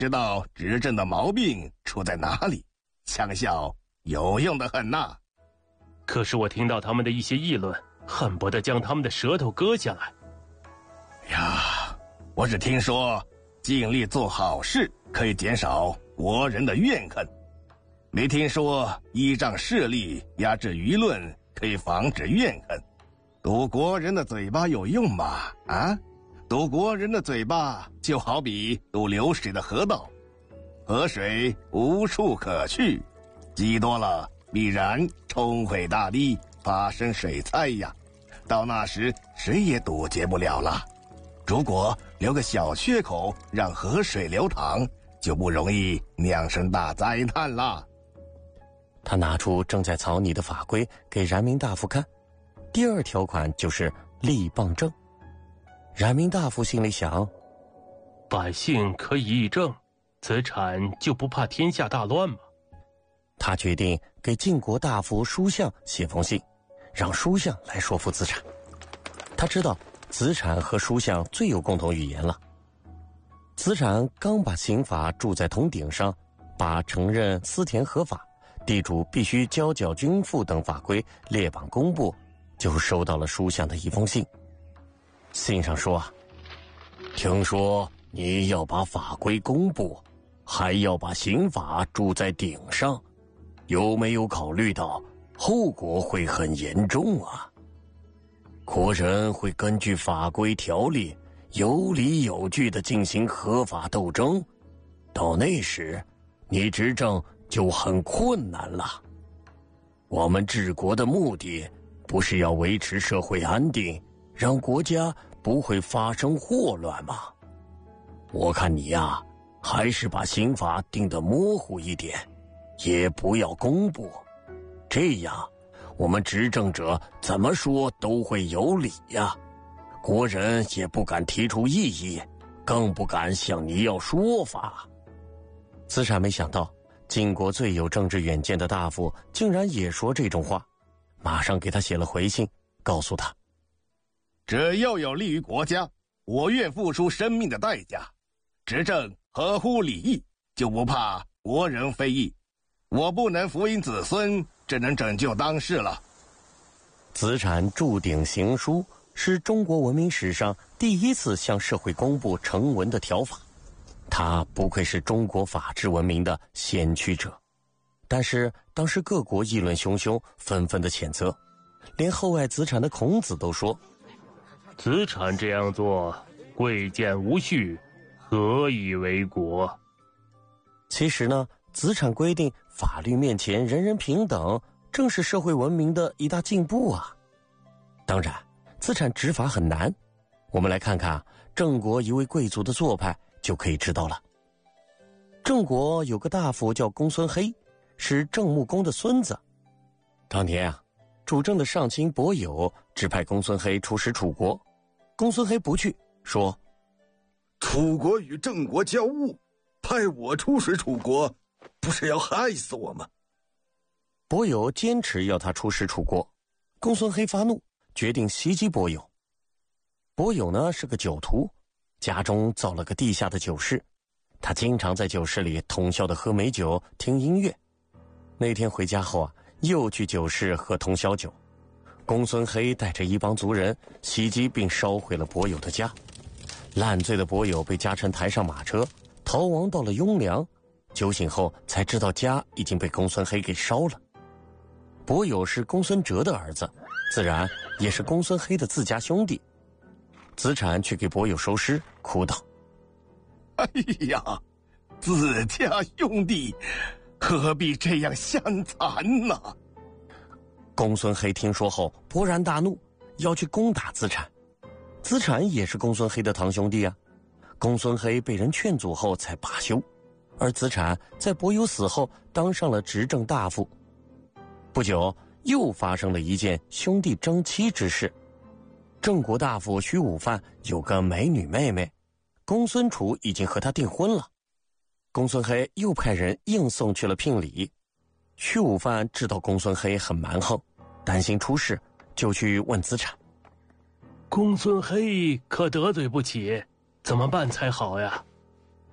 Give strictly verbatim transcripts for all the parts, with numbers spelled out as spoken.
知道执政的毛病出在哪里，枪校有用的很呐。 可是我听到他们的一些议论，恨不得将他们的舌头割下来。 呀，我只听说尽力做好事可以减少国人的怨恨，没听说依仗势力压制舆论可以防止怨恨。堵国人的嘴巴有用吗？啊，堵国人的嘴巴就好比堵流水的河道，河水无处可去，积多了必然冲毁大堤，发生水灾呀。到那时谁也堵截不了了。如果留个小缺口让河水流淌，就不容易酿成大灾难了。 他拿出正在草拟的法规给燃明大夫看，第二条款就是立棒证。燃明大夫心里想， 百姓可以议政，子产就不怕天下大乱吗？ 他决定给晋国大夫叔向写封信，让叔向来说服子产。他知道子产和叔向最有共同语言了。子产刚把刑法铸在铜鼎上，把承认私田合法、地主必须交缴军赋等法规列榜公布，就收到了叔向的一封信。信上说，听说你要把法规公布，还要把刑法铸在鼎上，有没有考虑到后果会很严重啊？国人会根据法规条例有理有据地进行合法斗争，到那时你执政就很困难了。我们治国的目的不是要维持社会安定，让国家不会发生祸乱吗？我看你呀，还是把刑法定得模糊一点，也不要公布，这样我们执政者怎么说都会有理呀，国人也不敢提出异议，更不敢向你要说法。子产没想到晋国最有政治远见的大夫竟然也说这种话，马上给他写了回信，告诉他， 只要有利于国家，我愿付出生命的代价。执政合乎礼义，就不怕国人非议。我不能福荫子孙，只能拯救当世了。 子产铸鼎行书，是中国文明史上第一次向社会公布成文的条法。他不愧是中国法治文明的先驱者。但是当时各国议论汹汹，纷纷的谴责，连厚爱子产的孔子都说， 子产这样做贵贱无序，何以为国？ 其实呢，子产规定法律面前人人平等，正是社会文明的一大进步啊。当然，子产执法很难，我们来看看郑国一位贵族的做派就可以知道了。郑国有个大夫叫公孙黑，是郑穆公的孙子。当年啊，主政的上卿伯友指派公孙黑出使楚国，公孙黑不去，说楚国与郑国交恶，派我出使楚国，不是要害死我吗？ 伯友坚持要他出使楚国，公孙黑发怒，决定袭击伯友。伯友呢是个酒徒，家中造了个地下的酒室，他经常在酒室里通宵的喝美酒听音乐。那天回家后啊，又去酒室喝通宵酒。公孙黑带着一帮族人袭击并烧毁了伯友的家，烂醉的伯友被家臣抬上马车逃亡到了雍凉，酒醒后才知道家已经被公孙黑给烧了。伯友是公孙哲的儿子，自然也是公孙黑的自家兄弟。子产去给伯友收尸，哭道， 哎呀，自家兄弟何必这样相残呢？ 公孙黑听说后勃然大怒，要去攻打子产。子产也是公孙黑的堂兄弟啊，公孙黑被人劝阻后才罢休，而子产在伯友死后当上了执政大夫。不久又发生了一件兄弟争妻之事。郑国大夫徐武范有个美女妹妹，公孙楚已经和她订婚了。公孙黑又派人硬送去了聘礼。徐武范知道公孙黑很蛮横，担心出事，就去问子产， 公孙黑可得罪不起，怎么办才好呀？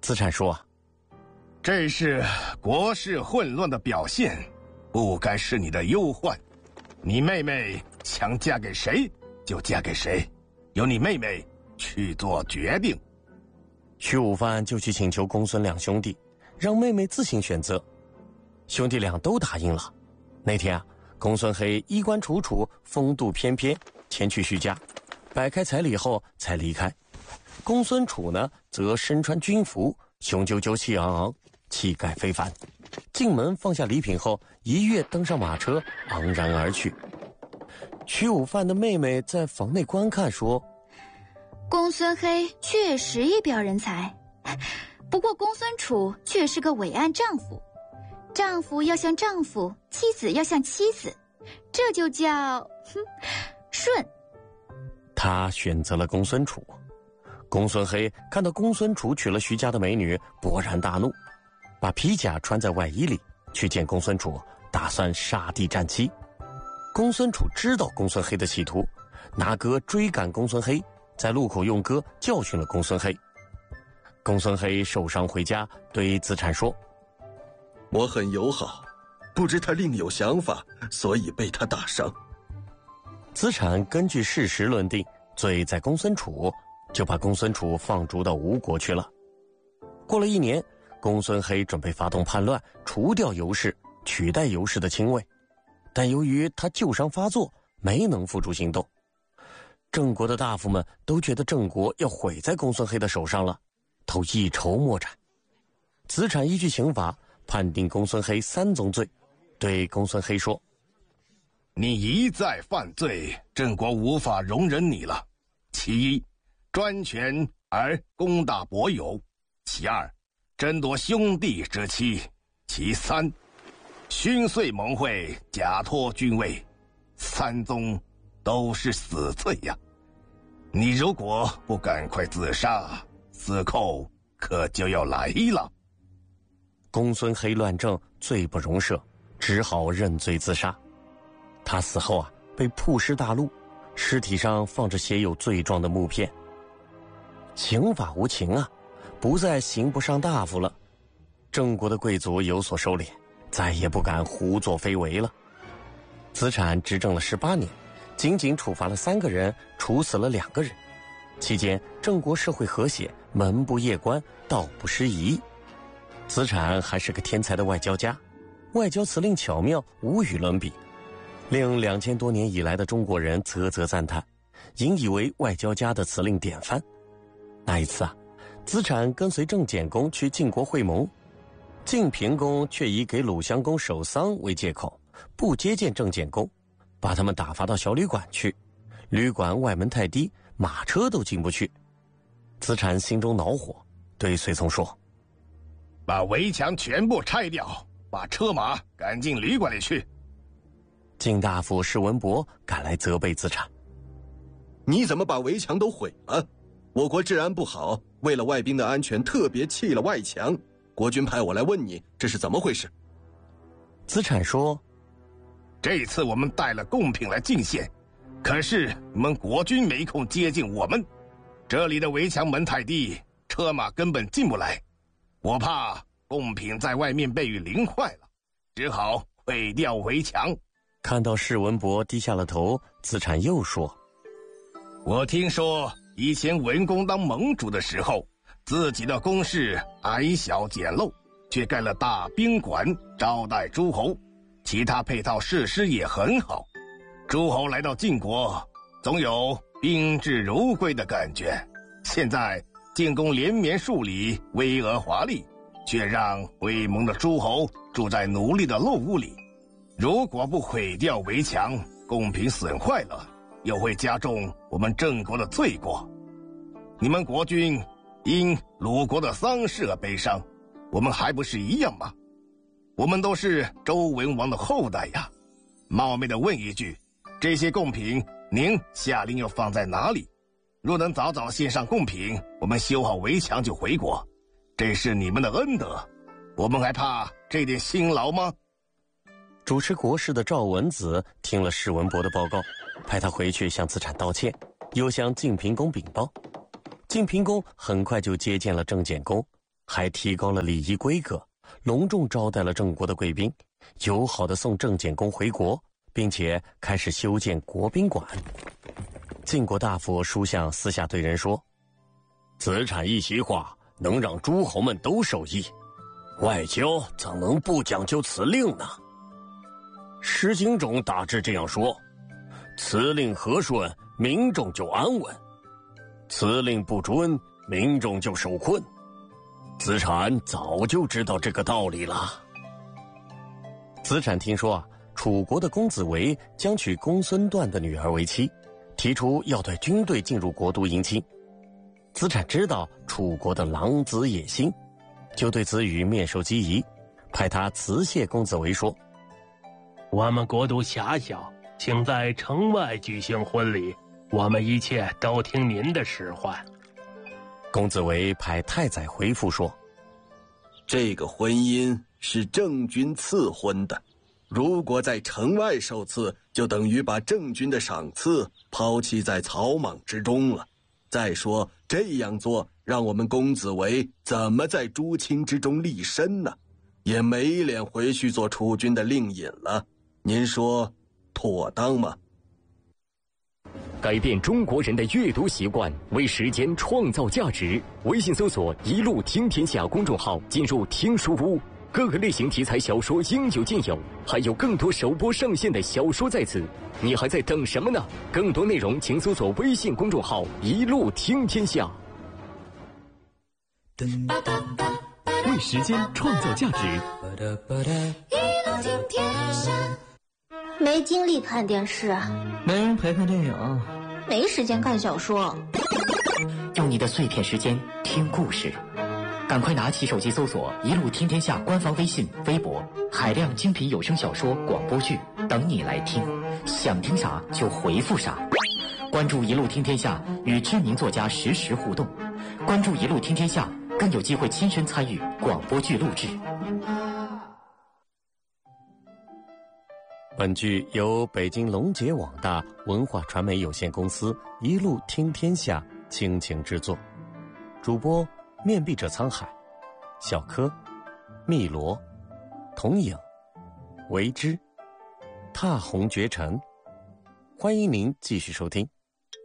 子产说：“ 这是国事混乱的表现，不该是你的忧患。你妹妹想嫁给谁就嫁给谁，由你妹妹去做决定。” 徐武范就去请求公孙两兄弟，让妹妹自行选择。兄弟俩都答应了。那天啊，公孙黑衣冠楚楚，风度翩翩，前去徐家，摆开彩礼后才离开。公孙楚呢，则身穿军服，雄赳赳气昂昂，气概非凡。进门放下礼品后，一跃登上马车，昂然而去。徐武范的妹妹在房内观看，说：“ 公孙黑确实一表人才，不过公孙楚却是个伟岸丈夫。丈夫要像丈夫，妻子要像妻子，这就叫哼顺。” 他选择了公孙楚。公孙黑看到公孙楚娶了徐家的美女，勃然大怒，把皮甲穿在外衣里去见公孙楚，打算杀敌战妻。公孙楚知道公孙黑的企图，拿戈追赶公孙黑，在路口用戈教训了公孙黑。公孙黑受伤回家，对子产说：“ 我很友好，不知他另有想法，所以被他打伤。” 子产根据事实论定，罪在公孙楚，就把公孙楚放逐到吴国去了。过了一年，公孙黑准备发动叛乱，除掉尤氏，取代尤氏的亲位，但由于他旧伤发作，没能付诸行动。郑国的大夫们都觉得郑国要毁在公孙黑的手上了，都一筹莫展。子产依据刑法判定公孙黑三宗罪，对公孙黑说：“ 你一再犯罪，郑国无法容忍你了。其一，专权而攻打伯友；其二，争夺兄弟之妻；其三，勋岁盟会，假托君位。三宗都是死罪呀！你如果不赶快自杀，死寇可就要来了。” 公孙黑乱政，罪不容赦，只好认罪自杀。他死后啊，被曝尸大路，尸体上放着写有罪状的木片。刑法无情啊，不再刑不上大夫了。郑国的贵族有所收敛，再也不敢胡作非为了。子产执政了十八年，仅仅处罚了三个人，处死了两个人。期间郑国社会和谐，门不夜关，道不失仪。子产还是个天才的外交家，外交辞令巧妙，无与伦比，令两千多年以来的中国人啧啧赞叹，引以为外交家的辞令典范。那一次啊，子产跟随郑简公去晋国会盟，晋平公却以给鲁襄公守丧为借口，不接见郑简公，把他们打发到小旅馆去。旅馆外门太低，马车都进不去。子产心中恼火，对随从说：“ 把围墙全部拆掉，把车马赶进旅馆里去。” 晋大夫士文伯赶来责备子产：“ 你怎么把围墙都毁了？我国治安不好，为了外宾的安全，特别砌了外墙。国君派我来问你，这是怎么回事？” 子产说：“ 这次我们带了贡品来进献，可是你们国君没空接近我们，这里的围墙门太低，车马根本进不来。我怕贡品在外面被雨淋坏了，只好毁掉围墙。” 看到士文伯低下了头，子产又说：“ 我听说以前文公当盟主的时候，自己的宫室矮小简陋，却盖了大宾馆招待诸侯，其他配套设施也很好。诸侯来到晋国，总有宾至如归的感觉。现在晋公连绵数里，巍峨华丽，却让会盟的诸侯住在奴隶的陋屋里。如果不毁掉围墙，贡品损坏了，又会加重我们郑国的罪过。你们国君因鲁国的丧事而悲伤，我们还不是一样吗？我们都是周文王的后代呀。冒昧的问一句，这些贡品您下令要放在哪里？若能早早献上贡品，我们修好围墙就回国，这是你们的恩德，我们还怕这点辛劳吗？” 主持国事的赵文子听了士文伯的报告，派他回去向子产道歉，又向晋平公禀报。晋平公很快就接见了郑简公， 还提高了礼仪规格，隆重招待了郑国的贵宾，友好地送郑简公回国，并且开始修建国宾馆。晋国大夫叔向私下对人说：“子产一席话，能让诸侯们都受益，外交怎能不讲究辞令呢？”诗经中大致这样说：“辞令和顺，民众就安稳；辞令不遵，民众就受困。”子产早就知道这个道理了。子产听说啊，楚国的公子围将娶公孙段的女儿为妻，提出要带军队进入国都迎亲。子产知道楚国的狼子野心，就对子羽面授机宜，派他辞谢公子围说：“ 我们国都狭小，请在城外举行婚礼，我们一切都听您的使唤。” 公子围派太宰回复说：“ 这个婚姻是郑君赐婚的，如果在城外受赐，就等于把郑君的赏赐抛弃在草莽之中了。再说这样做，让我们公子围怎么在诸卿之中立身呢？也没脸回去做楚军的令尹了。您说妥当吗？” 改变中国人的阅读习惯，为时间创造价值。微信搜索“一路听天下”公众号，进入听书屋，各个类型题材小说应有尽有，还有更多首播上线的小说在此，你还在等什么呢？更多内容请搜索微信公众号“一路听天下”。 为时间创造价值。 一路听天下。没精力看电视， 没人陪看电影， 没时间看小说。 用你的碎片时间听故事，赶快拿起手机搜索“一路听天下”官方微信、微博，海量精品有声小说、广播剧等你来听，想听啥就回复啥。关注“一路听天下”，与知名作家实时互动。关注“一路听天下”，更有机会亲身参与广播剧录制。 本剧由北京龙杰网大文化传媒有限公司一路听天下倾情制作，主播面壁者沧海、小柯、汨罗、童影、为之、踏红绝尘。欢迎您继续收听。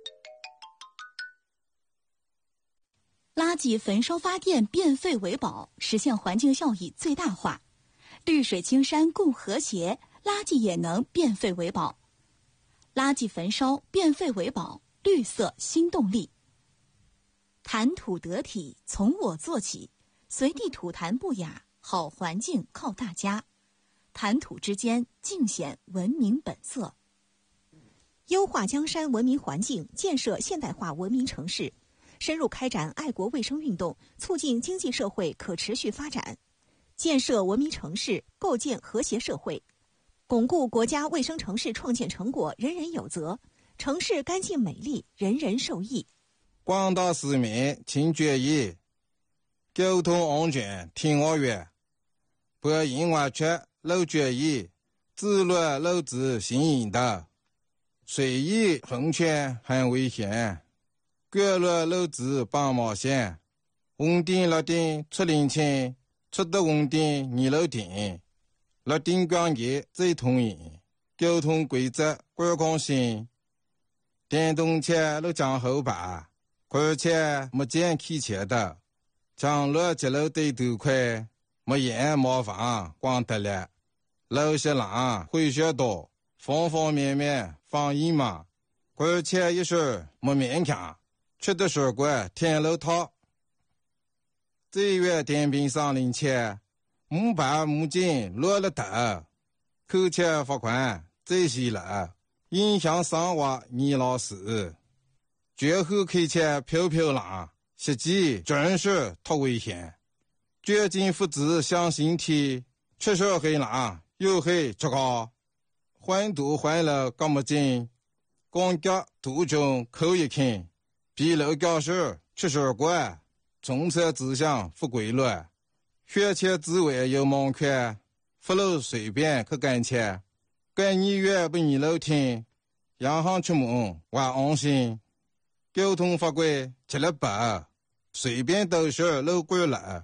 垃圾焚烧发电，变废为宝，实现环境效益最大化。绿水青山共和谐，垃圾也能变废为宝。垃圾焚烧，变废为宝，绿色新动力。谈吐得体，从我做起，随地吐痰不雅，好环境靠大家。谈吐之间，尽显文明本色。优化江山文明环境，建设现代化文明城市，深入开展爱国卫生运动，促进经济社会可持续发展。建设文明城市，构建和谐社会，巩固国家卫生城市创建成果人人有责，城市干净美丽，人人受益。 广大市民请注意，交通安全听我话，不因为缺漏注意，自乱漏子行引导，随意横穿很危险，过路漏子帮忙线，红灯绿灯出领清。出的红灯你路停，绿灯光节最通行，交通规则观光性。电动车路将后排，而且没见开车的，将路节路对头快，没烟麻烦光得了。路些浪会学多，方方面面防疫嘛，而且一时没勉强，吃的水果天路套。这月电瓶上领钱，木板木镜落了头，扣钱罚款这些了，影响生活你老师。绝后开车飘飘浪，实际真是太危险。绝境父子向心体，吃手黑浪又黑这个，环堵环了干么劲，光脚途中口一看，比楼教室吃水果。从车指向不规律，学前之外有盲看，不路随便去干切，干你越不你路听，洋行出门还安心。交通法规吃了白，随便都是路过了，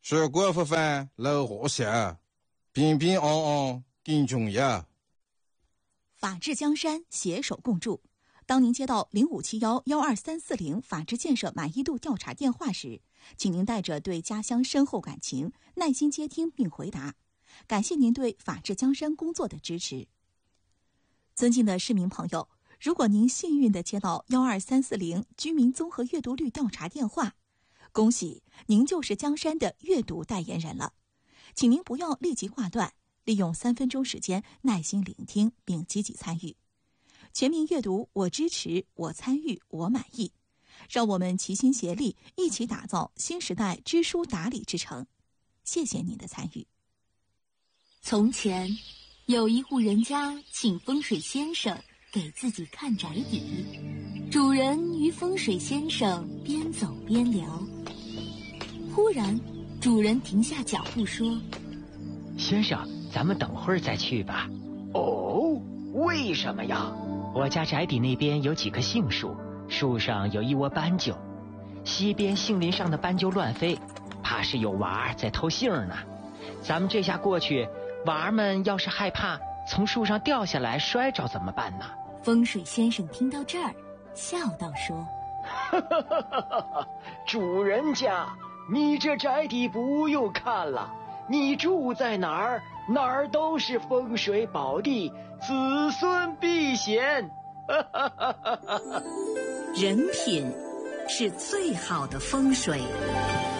水果不饭老和谐，平平安安更重要。 法治江山，携手共筑。当您接到零五七幺幺二三四零法治建设满意度调查电话时，请您带着对家乡深厚感情，耐心接听并回答。感谢您对法治江山工作的支持。尊敬的市民朋友，如果您幸运地接到幺二三四零居民综合阅读率调查电话，恭喜您就是江山的阅读代言人了。请您不要立即挂断，利用三分钟时间耐心聆听并积极参与。全民阅读，我支持，我参与，我满意。让我们齐心协力，一起打造新时代知书达理之城。谢谢您的参与。 从前，有一户人家请风水先生给自己看宅邸。主人与风水先生边走边聊，忽然，主人停下脚步说：“ 先生，咱们等会儿再去吧。” 哦，为什么呀？ 我家宅邸那边有几棵杏树，树上有一窝斑鸠，西边杏林上的斑鸠乱飞，怕是有娃儿在偷杏呢。咱们这下过去，娃儿们要是害怕从树上掉下来摔着怎么办呢？ 风水先生听到这儿，笑道说：“ 主人家，你这宅邸不用看了，你住在哪儿，哪儿都是风水宝地，子孙必贤。” 人品是最好的风水。